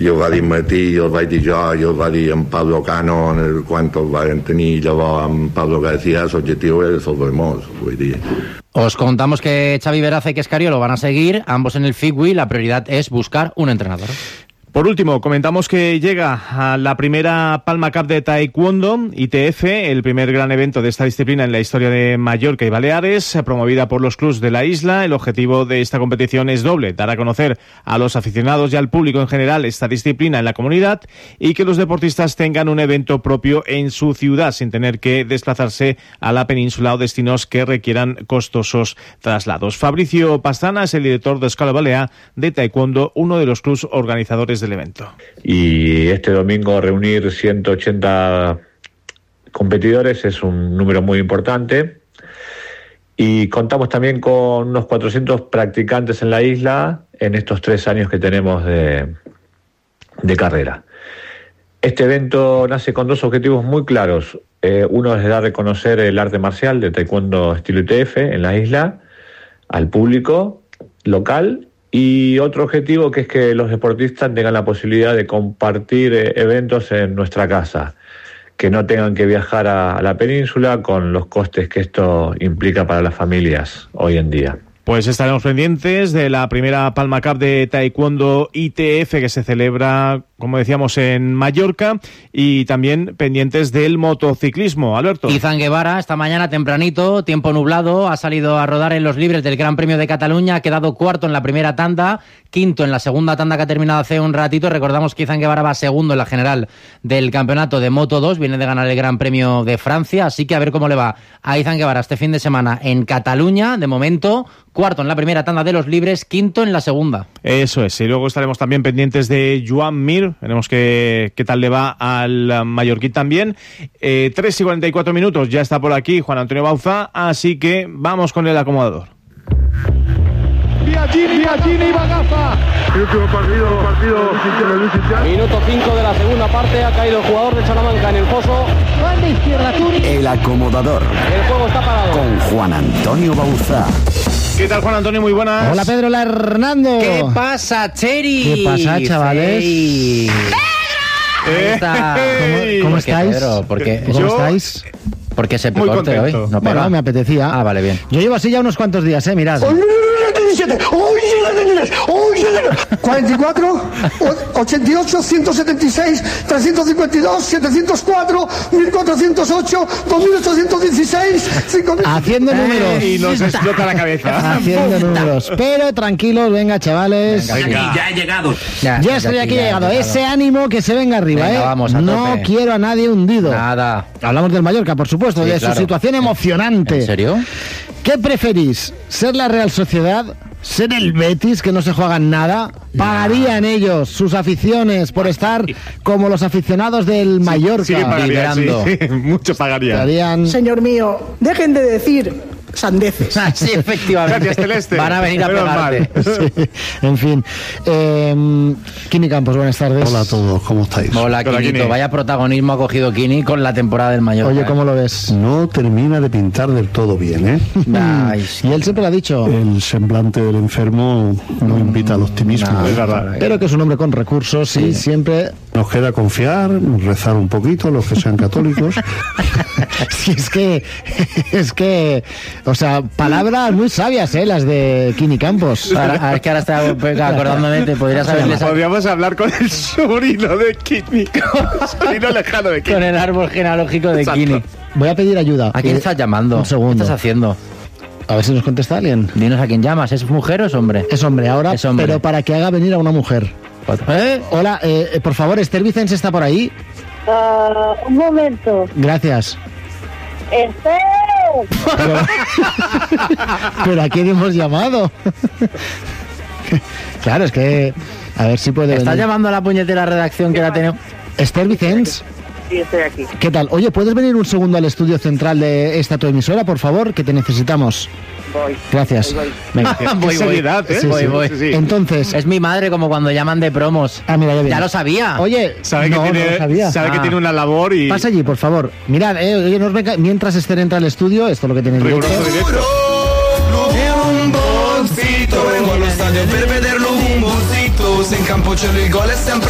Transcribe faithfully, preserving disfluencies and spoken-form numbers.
i ho va dir Martí, i ho vaig dir jo, i ho va dir en Pablo Cano, en el quan ho van tenir llavors amb Pablo García, l'objectiu és salvar-nos, vull dir. Os contamos que Xavi Veraza y que Escariolo van a seguir, ambos en el Figui. La prioridad es buscar un entrenador. Por último, comentamos que llega a la primera Palma Cup de Taekwondo, I T F, el primer gran evento de esta disciplina en la historia de Mallorca y Baleares, promovida por los clubs de la isla. El objetivo de esta competición es doble: dar a conocer a los aficionados y al público en general esta disciplina en la comunidad y que los deportistas tengan un evento propio en su ciudad sin tener que desplazarse a la península o destinos que requieran costosos traslados. Fabricio Pastrana es el director de Escola Balear de Taekwondo, uno de los clubs organizadores del evento. Y este domingo reunir ciento ochenta competidores es un número muy importante, y contamos también con unos cuatrocientos practicantes en la isla en estos tres años que tenemos de, de carrera. Este evento nace con dos objetivos muy claros. Eh, uno es dar a conocer el arte marcial de Taekwondo estilo I T F en la isla al público local, y otro objetivo que es que los deportistas tengan la posibilidad de compartir eh, eventos en nuestra casa, que no tengan que viajar a, a la península con los costes que esto implica para las familias hoy en día. Pues estaremos pendientes de la primera Palma Cup de Taekwondo I T F que se celebra, como decíamos, en Mallorca, y también pendientes del motociclismo. Alberto. Izan Guevara, esta mañana tempranito, tiempo nublado, ha salido a rodar en los libres del Gran Premio de Cataluña, ha quedado cuarto en la primera tanda, quinto en la segunda tanda que ha terminado hace un ratito. Recordamos que Izan Guevara va segundo en la general del campeonato de Moto dos, viene de ganar el Gran Premio de Francia, así que a ver cómo le va a Izan Guevara este fin de semana en Cataluña. De momento, cuarto en la primera tanda de los libres, quinto en la segunda. Eso es, y luego estaremos también pendientes de Joan Mir, veremos qué, qué tal le va al mallorquín también. Eh, tres y cuarenta y cuatro minutos, ya está por aquí Juan Antonio Bauza, así que vamos con el acomodador. Biagini, Biagini, Bagaza. El último partido, partido Minuto cinco de la segunda parte, ha caído el jugador de Salamanca en el foso. Banda izquierda, Turi. El acomodador. El juego está parado. Con Juan Antonio Bauza. ¿Qué tal, Juan Antonio? Muy buenas. Hola, Pedro la Hernando. ¿Qué pasa, Cheri? ¿Qué pasa, chavales? Hey. Ahí está. ¿Cómo, cómo estáis? Pedro, ¿por qué? ¿Cómo Yo... estáis? ¿Por qué se picorte hoy? No, bueno, me apetecía. Ah, vale, bien. Yo llevo así ya unos cuantos días, eh, mirad. cuarenta y cuatro, ochenta y ocho, ciento setenta y seis, trescientos cincuenta y dos, setecientos cuatro, mil cuatrocientos ocho, dos mil ochocientos dieciséis, cinco mil... Haciendo números. Y nos explota la cabeza. Haciendo números. Pero tranquilos, venga, chavales. Venga, venga. Ya he llegado. Ya, Ya estoy aquí llegado. Ese ánimo que se venga arriba, Venga, ¿eh? vamos, a no tope. quiero a nadie hundido. Nada. Hablamos del Mallorca, por supuesto, Sí, de claro. su situación emocionante. ¿En serio? ¿Qué preferís? ¿Ser la Real Sociedad? ¿Ser el Betis, que no se juegan nada? ¿Pagarían ellos, sus aficiones, por estar como los aficionados del Mallorca? Sí que pagarían, Vibrando. sí. Mucho pagarían. Pagarían... Señor mío, dejen de decir sandeces. Sí, efectivamente. Gracias, Celeste. Van a venir a Menos pegarte. Sí, en fin. Eh, Kini Campos, buenas tardes. Hola a todos, ¿cómo estáis? Hola, Hola, Quinito. Kini. Vaya protagonismo ha cogido Kini con la temporada del Mallorca. Oye, ¿cómo lo ves? No termina de pintar del todo bien, ¿eh? Ay, sí. Y él siempre lo ha dicho. El semblante del enfermo no invita al optimismo. No, ¿eh? Es verdad. Pero que es un hombre con recursos y siempre... Nos queda confiar, rezar un poquito, los que sean católicos. Si es que... Es que... O sea, palabras muy sabias, ¿eh? Las de Kini Campos. Ahora, es que ahora está acordándome, te podrías haberle sacado Podríamos hablar con el sobrino de Kini. Sobrino lejano de Kini. con el árbol genealógico de Exacto. Kini. Voy a pedir ayuda. ¿A quién Eh, estás llamando? Un segundo. ¿Qué estás haciendo? A ver si nos contesta alguien. Dinos a quién llamas. ¿Es mujer o es hombre? Es hombre ahora, Es hombre. pero para que haga venir a una mujer. ¿Eh? Hola, eh, eh, por favor, Esther Vicens está por ahí. Uh, un momento. Gracias. Esther. Pero, pero ¿a quién hemos llamado? Claro, es que... A ver si puede ¿Estás venir. llamando a la puñetera redacción que la tenemos? Esther Vicens. Sí, estoy aquí. ¿Qué tal? Oye, ¿puedes venir un segundo al estudio central de esta tu emisora, por favor? Que te necesitamos. Voy. Gracias. Voy, voy. Venga. Qué Voy, voy. seriedad, ¿eh? Sí, Voy, sí. voy. Sí, sí. Entonces... Es mi madre, como cuando llaman de promos. Ah, mira, ya viene. Ya lo sabía. Oye, Sabe, no, que, no tiene, lo sabía. sabe que Ah. tiene una labor y... Pasa allí, por favor. Mirad, eh, oye, no os venga- mientras Esther entra al estudio, esto es lo que tiene en directo. Riguroso directo. un boncito, vengo allo stadio per vederlo un boncito, se in campo c'è il gol è sempre